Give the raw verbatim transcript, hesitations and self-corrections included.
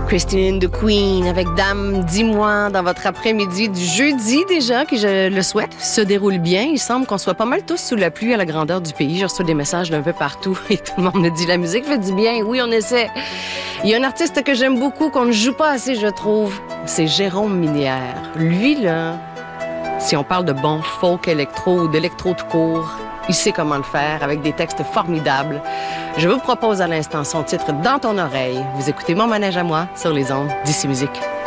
Christine the Queen avec Dame, dis-moi, dans votre après-midi du jeudi déjà, qui, je le souhaite, se déroule bien. Il semble qu'on soit pas mal tous sous la pluie à la grandeur du pays. Je reçois des messages d'un peu partout et tout le monde me dit la musique fait du bien. Oui, on essaie. Il y a un artiste que j'aime beaucoup, qu'on ne joue pas assez, je trouve. C'est Jérôme Minière. Lui, là, si on parle de bon folk électro ou d'électro tout court, il sait comment le faire avec des textes formidables. Je vous propose à l'instant son titre Dans ton oreille. Vous écoutez Mon manège à moi sur les ondes d'Ici Musique.